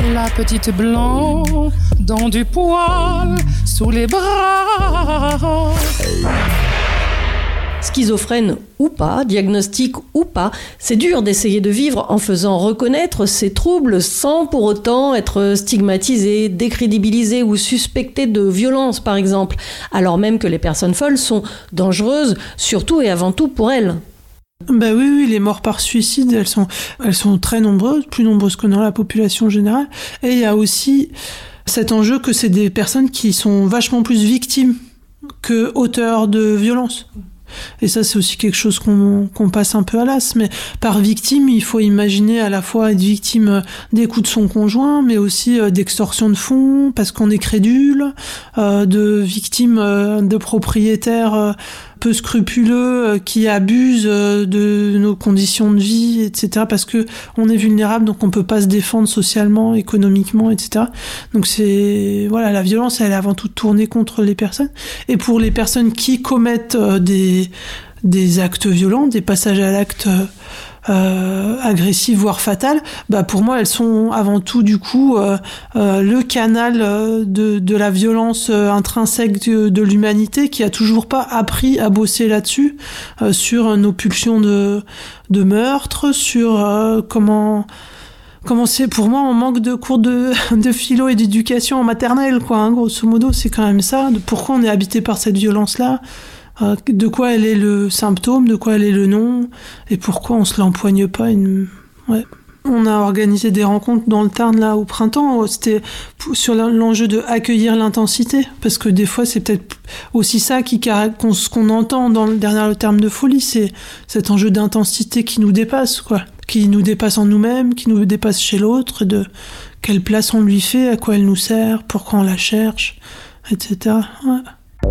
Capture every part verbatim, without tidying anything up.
La petite blonde dans du poil sous les bras. Schizophrène ou pas, diagnostic ou pas, c'est dur d'essayer de vivre en faisant reconnaître ces troubles sans pour autant être stigmatisé, décrédibilisé ou suspecté de violence par exemple, alors même que les personnes folles sont dangereuses, surtout et avant tout pour elles. Bah oui, oui, les morts par suicide, elles sont, elles sont très nombreuses, plus nombreuses que dans la population générale. Et il y a aussi cet enjeu que c'est des personnes qui sont vachement plus victimes que auteurs de violences. Et ça, c'est aussi quelque chose qu'on, qu'on passe un peu à l'as. Mais par victime, il faut imaginer à la fois être victime des coups de son conjoint, mais aussi d'extorsion de fonds, parce qu'on est crédule, euh, de victimes euh, de propriétaires euh, peu scrupuleux euh, qui abusent euh, de nos conditions de vie, et cetera. Parce que on est vulnérable, donc on peut pas se défendre socialement, économiquement, et cetera. Donc c'est voilà, la violence, elle est avant tout tournée contre les personnes. Et pour les personnes qui commettent euh, des des actes violents, des passages à l'acte euh, euh, agressif, voire fatal, bah pour moi, elles sont avant tout, du coup, euh, euh, le canal de, de la violence intrinsèque de, de l'humanité qui a toujours pas appris à bosser là-dessus, euh, sur nos pulsions de, de meurtre, sur euh, comment... Comment c'est, pour moi, on manque de cours de, de philo et d'éducation en maternelle, quoi, hein, grosso modo, c'est quand même ça. Pourquoi on est habité par cette violence-là ? De quoi elle est le symptôme, de quoi elle est le nom, et pourquoi on se l'empoigne pas une... ouais. On a organisé des rencontres dans le Tarn là au printemps, c'était sur l'enjeu de accueillir l'intensité, parce que des fois c'est peut-être aussi ça qui qu'on, ce qu'on entend dans le, derrière le terme de folie, c'est cet enjeu d'intensité qui nous dépasse, quoi, qui nous dépasse en nous-mêmes, qui nous dépasse chez l'autre, de quelle place on lui fait, à quoi elle nous sert, pourquoi on la cherche, et cetera. Ouais.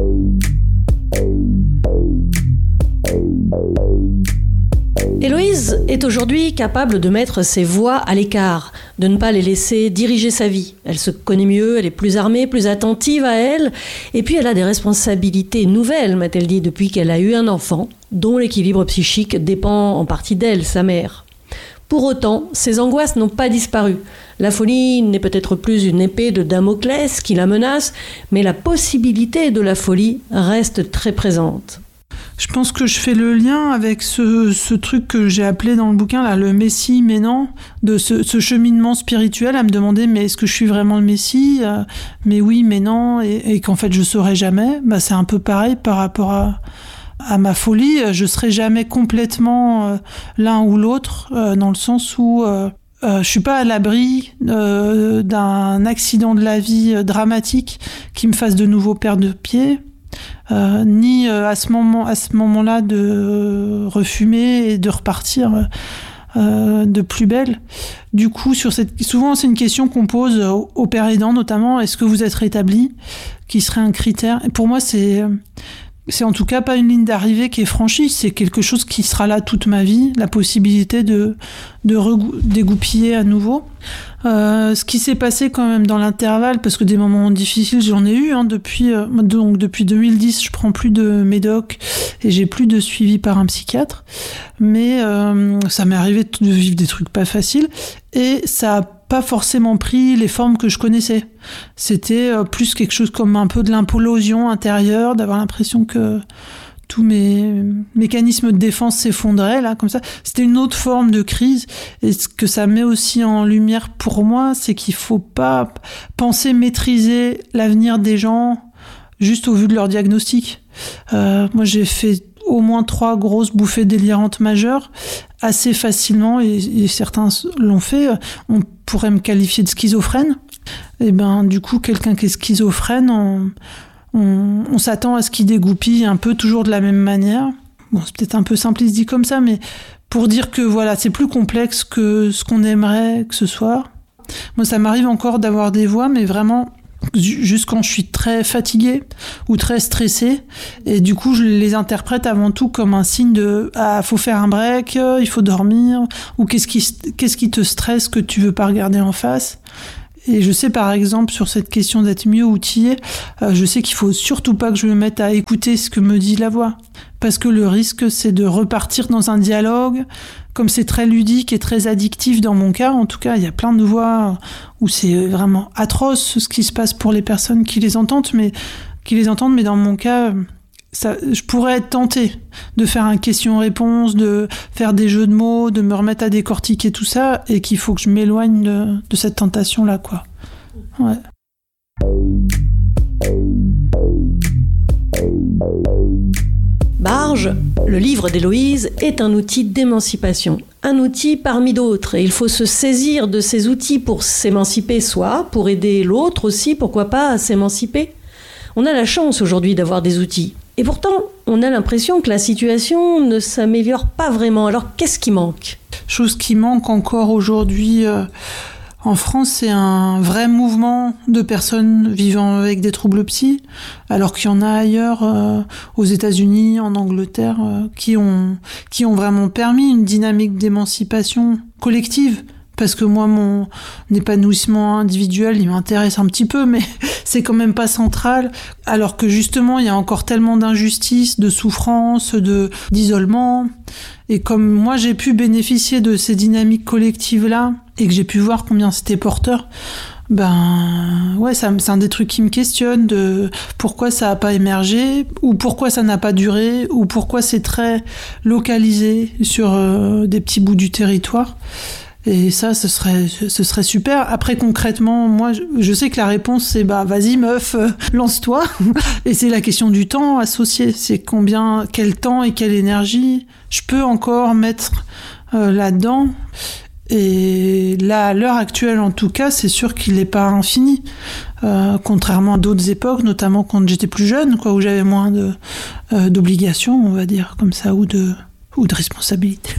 Héloïse est aujourd'hui capable de mettre ses voix à l'écart, de ne pas les laisser diriger sa vie. Elle se connaît mieux, elle est plus armée, plus attentive à elle, et puis elle a des responsabilités nouvelles, m'a-t-elle dit, depuis qu'elle a eu un enfant, dont l'équilibre psychique dépend en partie d'elle, sa mère. Pour autant, ses angoisses n'ont pas disparu. La folie n'est peut-être plus une épée de Damoclès qui la menace, mais la possibilité de la folie reste très présente. Je pense que je fais le lien avec ce, ce truc que j'ai appelé dans le bouquin là, le Messie, mais non, de ce, ce cheminement spirituel à me demander mais est-ce que je suis vraiment le Messie, euh, mais oui, mais non, et, et qu'en fait je saurais jamais. Bah, c'est un peu pareil par rapport à, à ma folie. Je serai jamais complètement euh, l'un ou l'autre, euh, dans le sens où euh, euh, je suis pas à l'abri euh, d'un accident de la vie euh, dramatique qui me fasse de nouveau perdre de pied. Euh, ni euh, à ce moment à ce moment-là de euh, refumer et de repartir euh, de plus belle. Du coup, sur cette souvent c'est une question qu'on pose aux, aux pères aidants notamment, est-ce que vous êtes rétabli, qui serait un critère. Et pour moi, c'est c'est en tout cas pas une ligne d'arrivée qui est franchie, c'est quelque chose qui sera là toute ma vie, la possibilité de de regou- dégoupiller à nouveau. Euh, ce qui s'est passé quand même dans l'intervalle, parce que des moments difficiles j'en ai eu, hein, depuis euh, donc depuis deux mille dix je prends plus de médoc et j'ai plus de suivi par un psychiatre, mais euh, ça m'est arrivé de vivre des trucs pas faciles et ça a pas forcément pris les formes que je connaissais. C'était euh, plus quelque chose comme un peu de l'implosion intérieure, d'avoir l'impression que tous mes mécanismes de défense s'effondraient, là, comme ça. C'était une autre forme de crise. Et ce que ça met aussi en lumière pour moi, c'est qu'il faut pas penser maîtriser l'avenir des gens juste au vu de leur diagnostic. Euh, moi, j'ai fait au moins trois grosses bouffées délirantes majeures assez facilement, et, et certains l'ont fait. On pourrait me qualifier de schizophrène. Et ben, du coup, quelqu'un qui est schizophrène, on, on, on s'attend à ce qu'il dégoupille un peu toujours de la même manière. Bon, c'est peut-être un peu simpliste dit comme ça, mais pour dire que voilà, c'est plus complexe que ce qu'on aimerait que ce soit. Moi, ça m'arrive encore d'avoir des voix, mais vraiment juste quand je suis très fatiguée ou très stressée, et du coup je les interprète avant tout comme un signe de ah, faut faire un break, il faut dormir, ou qu'est-ce qui qu'est-ce qui te stresse que tu veux pas regarder en face. Et je sais par exemple sur cette question d'être mieux outillé, euh, je sais qu'il faut surtout pas que je me mette à écouter ce que me dit la voix. Parce que le risque, c'est de repartir dans un dialogue. Comme c'est très ludique et très addictif dans mon cas, en tout cas, il y a plein de voix où c'est vraiment atroce ce qui se passe pour les personnes qui les entendent, mais, qui les entendent, mais dans mon cas, ça, je pourrais être tentée de faire un question-réponse, de faire des jeux de mots, de me remettre à décortiquer tout ça, et qu'il faut que je m'éloigne de, de cette tentation-là, quoi. Ouais. Barge, le livre d'Héloïse, est un outil d'émancipation. Un outil parmi d'autres. Et il faut se saisir de ces outils pour s'émanciper soi, pour aider l'autre aussi, pourquoi pas, à s'émanciper. On a la chance aujourd'hui d'avoir des outils. Et pourtant, on a l'impression que la situation ne s'améliore pas vraiment. Alors, qu'est-ce qui manque ? Chose qui manque encore aujourd'hui euh, en France, c'est un vrai mouvement de personnes vivant avec des troubles psy, alors qu'il y en a ailleurs, euh, aux États-Unis, en Angleterre, euh, qui ont, qui ont vraiment permis une dynamique d'émancipation collective. Parce que moi, mon épanouissement individuel, il m'intéresse un petit peu, mais c'est quand même pas central. Alors que justement, il y a encore tellement d'injustices, de souffrances, de, d'isolement. Et comme moi, j'ai pu bénéficier de ces dynamiques collectives-là, et que j'ai pu voir combien c'était porteur, ben, ouais, ça, c'est un des trucs qui me questionne, de pourquoi ça a pas émergé, ou pourquoi ça n'a pas duré, ou pourquoi c'est très localisé sur euh, des petits bouts du territoire. Et ça, ce serait, ce serait super. Après, concrètement, moi, je sais que la réponse, c'est bah, vas-y, meuf, euh, lance-toi. Et c'est la question du temps associé. C'est combien, quel temps et quelle énergie je peux encore mettre euh, là-dedans. Et là, à l'heure actuelle, en tout cas, c'est sûr qu'il n'est pas infini. Euh, contrairement à d'autres époques, notamment quand j'étais plus jeune, quoi, où j'avais moins de, euh, d'obligations, on va dire, comme ça, ou de, ou de responsabilités.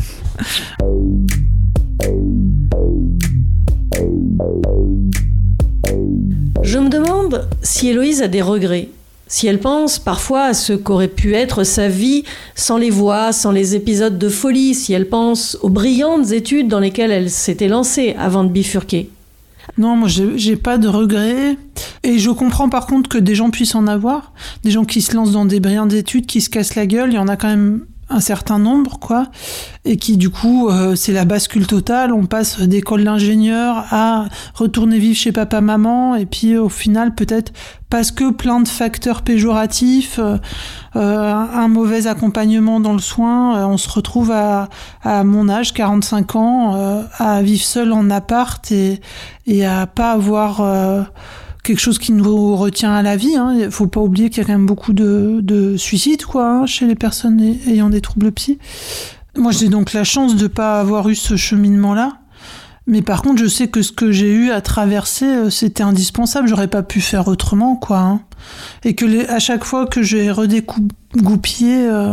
Je me demande si Héloïse a des regrets, si elle pense parfois à ce qu'aurait pu être sa vie sans les voix, sans les épisodes de folie, si elle pense aux brillantes études dans lesquelles elle s'était lancée avant de bifurquer. Non, moi j'ai, j'ai pas de regrets, et je comprends par contre que des gens puissent en avoir, des gens qui se lancent dans des brillantes études, qui se cassent la gueule, il y en a quand même un certain nombre, quoi, et qui du coup euh, c'est la bascule totale, on passe d'école d'ingénieur à retourner vivre chez papa maman, et puis au final peut-être parce que plein de facteurs péjoratifs, euh, euh, un mauvais accompagnement dans le soin, euh, on se retrouve à, à mon âge, quarante-cinq ans, euh, à vivre seul en appart et, et à pas avoir euh, quelque chose qui nous retient à la vie. Hein. Il faut pas oublier qu'il y a quand même beaucoup de, de suicides, quoi, hein, chez les personnes ayant des troubles psy. Moi, j'ai donc la chance de pas avoir eu ce cheminement-là. Mais par contre, je sais que ce que j'ai eu à traverser, c'était indispensable. J'aurais pas pu faire autrement, quoi. Hein. Et que les, à chaque fois que j'ai redégoupillé, euh,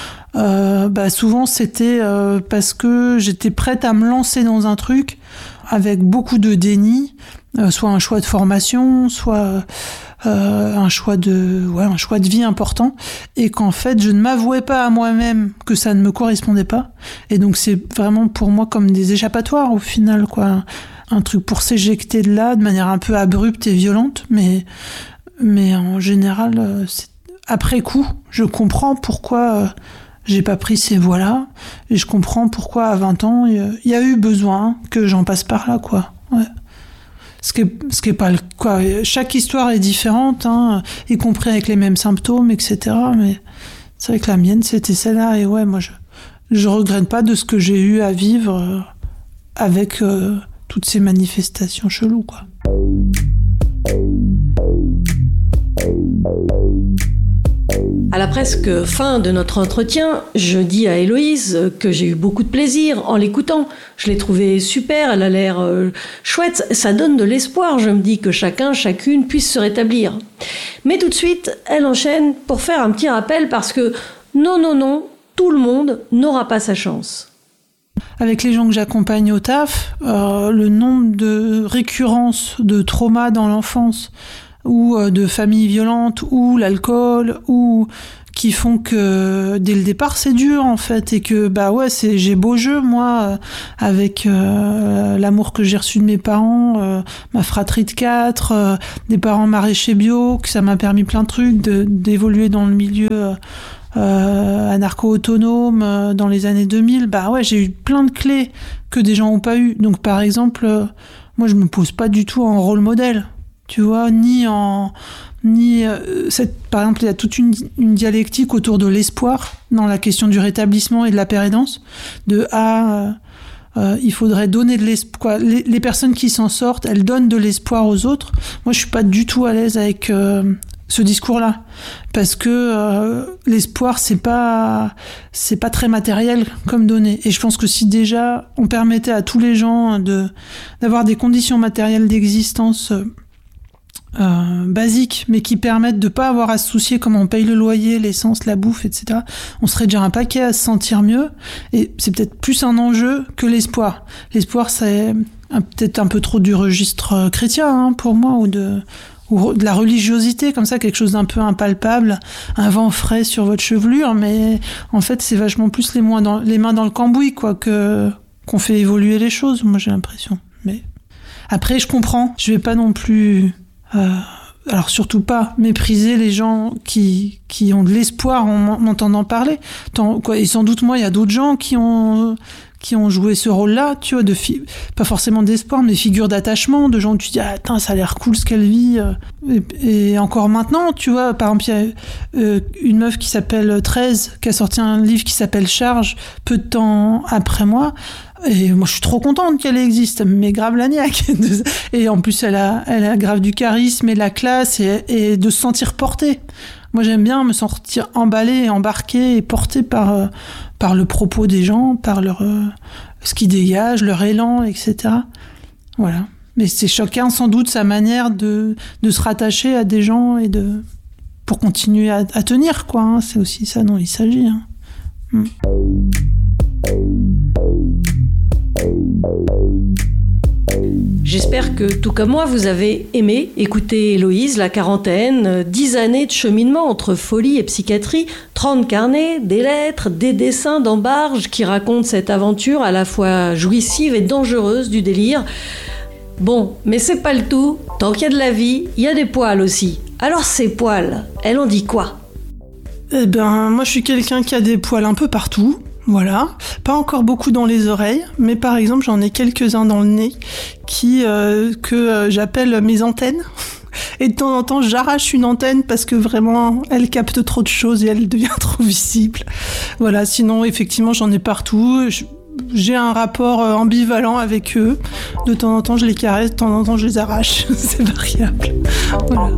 euh, bah souvent c'était euh, parce que j'étais prête à me lancer dans un truc avec beaucoup de déni, euh, soit un choix de formation, soit euh, un choix de, ouais, un choix de vie important, et qu'en fait je ne m'avouais pas à moi-même que ça ne me correspondait pas. Et donc c'est vraiment pour moi comme des échappatoires au final, quoi, un truc pour s'éjecter de là de manière un peu abrupte et violente, mais mais en général, c'est, après coup, je comprends pourquoi euh, j'ai pas pris ces voies-là, et je comprends pourquoi à vingt ans, il y, y a eu besoin que j'en passe par là, quoi. Ouais. Ce qui est, ce qui est pas le, quoi. Chaque histoire est différente, hein, y compris avec les mêmes symptômes, et cetera. Mais c'est vrai que la mienne, c'était celle-là, et ouais, moi, je, je regrette pas de ce que j'ai eu à vivre euh, avec euh, toutes ces manifestations cheloues, quoi. À la presque fin de notre entretien, je dis à Héloïse que j'ai eu beaucoup de plaisir en l'écoutant. Je l'ai trouvée super, elle a l'air euh, chouette. Ça donne de l'espoir, je me dis, que chacun, chacune puisse se rétablir. Mais tout de suite, elle enchaîne pour faire un petit rappel parce que non, non, non, tout le monde n'aura pas sa chance. Avec les gens que j'accompagne au taf, euh, le nombre de récurrences de traumas dans l'enfance, ou de familles violentes, ou l'alcool, ou qui font que dès le départ c'est dur en fait, et que bah ouais c'est j'ai beau jeu moi euh, avec euh, l'amour que j'ai reçu de mes parents, euh, ma fratrie de quatre, euh, des parents maraîchers bio, que ça m'a permis plein de trucs, de, d'évoluer dans le milieu euh, euh, anarcho-autonome euh, dans les années deux mille. Bah ouais, j'ai eu plein de clés que des gens ont pas eu. Donc par exemple, euh, moi je me pose pas du tout en rôle modèle, tu vois, ni en ni euh, cette, par exemple, il y a toute une, une dialectique autour de l'espoir dans la question du rétablissement et de la pérédance. De ah, euh, euh, il faudrait donner de l'espoir. Les, les personnes qui s'en sortent, elles donnent de l'espoir aux autres. Moi, je suis pas du tout à l'aise avec euh, ce discours-là, parce que euh, l'espoir, c'est pas, c'est pas très matériel comme donnée. Et je pense que si déjà on permettait à tous les gens de d'avoir des conditions matérielles d'existence euh, Euh, basiques, mais qui permettent de pas avoir à se soucier comment on paye le loyer, l'essence, la bouffe, et cetera. On serait déjà un paquet à se sentir mieux, et c'est peut-être plus un enjeu que l'espoir. L'espoir, c'est un, peut-être un peu trop du registre chrétien, hein, pour moi, ou de, ou de la religiosité, comme ça, quelque chose d'un peu impalpable, un vent frais sur votre chevelure, mais en fait, c'est vachement plus les, mains dans, les mains dans le cambouis, quoi, que, qu'on fait évoluer les choses, moi j'ai l'impression. Mais après, je comprends, je vais pas non plus... Euh, alors surtout pas mépriser les gens qui qui ont de l'espoir en m'entendant parler. Tant, quoi, et sans doute moi, il y a d'autres gens qui ont qui ont joué ce rôle-là, tu vois, de fi- pas forcément d'espoir, mais figure d'attachement, de gens où tu te dis ah tain, ça a l'air cool ce qu'elle vit. Et, et encore maintenant, tu vois, par exemple, il y a euh, une meuf qui s'appelle treize qui a sorti un livre qui s'appelle Charge peu de temps après moi. Et moi, je suis trop contente qu'elle existe, mais grave la niaque. Et en plus, elle a, elle a grave du charisme et de la classe et, et de se sentir portée. Moi, j'aime bien me sentir emballée, embarquée et portée par, euh, par le propos des gens, par leur, euh, ce qu'ils dégagent, leur élan, et cetera. Voilà. Mais c'est chacun, sans doute, sa manière de, de se rattacher à des gens et de, pour continuer à, à tenir, quoi. Hein. C'est aussi ça dont il s'agit. Hein. Mm. J'espère que, tout comme moi, vous avez aimé écouter Héloïse, la quarantaine, dix années de cheminement entre folie et psychiatrie, trente carnets, des lettres, des dessins d'embarge qui racontent cette aventure à la fois jouissive et dangereuse du délire. Bon, mais c'est pas le tout. Tant qu'il y a de la vie, il y a des poils aussi. Alors ces poils, elle en dit quoi ? Eh ben, moi je suis quelqu'un qui a des poils un peu partout. Voilà, pas encore beaucoup dans les oreilles, mais par exemple j'en ai quelques-uns dans le nez qui euh, que euh, j'appelle mes antennes. Et de temps en temps j'arrache une antenne parce que vraiment elle capte trop de choses et elle devient trop visible. Voilà, sinon effectivement j'en ai partout. Je, j'ai un rapport ambivalent avec eux. De temps en temps je les caresse, de temps en temps je les arrache. C'est variable. Voilà.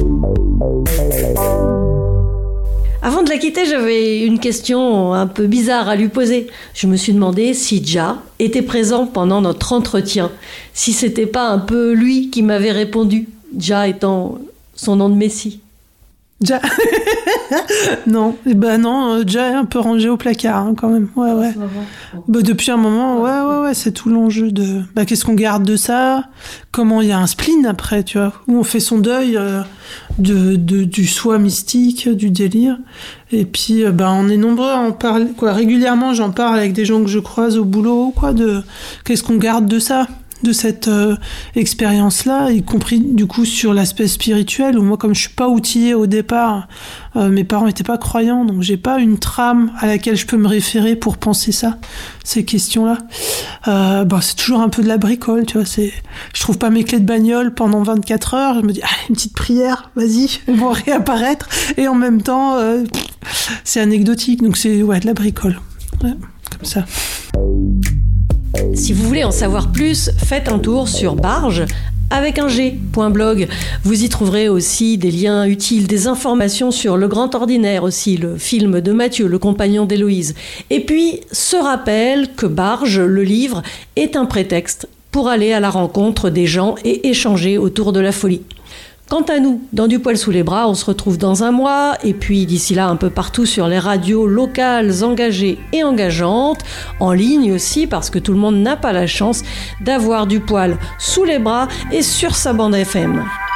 Avant de la quitter, j'avais une question un peu bizarre à lui poser. Je me suis demandé si Ja était présent pendant notre entretien, si c'était pas un peu lui qui m'avait répondu, Ja étant son nom de Messie. Ja non, eh ben non, Ja est un peu rangé au placard hein, quand même. Ouais, ouais. Bah, depuis un moment, ouais, ouais, ouais, c'est tout l'enjeu de. Bah, qu'est-ce qu'on garde de ça ? Comment il y a un spleen après, tu vois, où on fait son deuil euh, de, de du soi mystique, du délire. Et puis, euh, bah, on est nombreux à en parler, quoi. Régulièrement, j'en parle avec des gens que je croise au boulot, quoi. De qu'est-ce qu'on garde de ça ? De cette euh, expérience-là, y compris du coup sur l'aspect spirituel, où moi comme je suis pas outillée au départ, euh, mes parents étaient pas croyants, donc j'ai pas une trame à laquelle je peux me référer pour penser ça, ces questions-là. Euh, bah, c'est toujours un peu de la bricole, tu vois, c'est... je trouve pas mes clés de bagnole pendant vingt-quatre heures, je me dis, ah, une petite prière, vas-y, elles vont réapparaître, et en même temps, euh, c'est anecdotique, donc c'est ouais, de la bricole, ouais, comme ça. Si vous voulez en savoir plus, faites un tour sur barge avec un G point blog. Vous y trouverez aussi des liens utiles, des informations sur Le Grand Ordinaire aussi, le film de Mathieu, le compagnon d'Héloïse. Et puis, ce rappel que Barge, le livre, est un prétexte pour aller à la rencontre des gens et échanger autour de la folie. Quant à nous, dans Du poil sous les bras, on se retrouve dans un mois, et puis d'ici là un peu partout sur les radios locales engagées et engageantes, en ligne aussi, parce que tout le monde n'a pas la chance d'avoir du poil sous les bras et sur sa bande F M.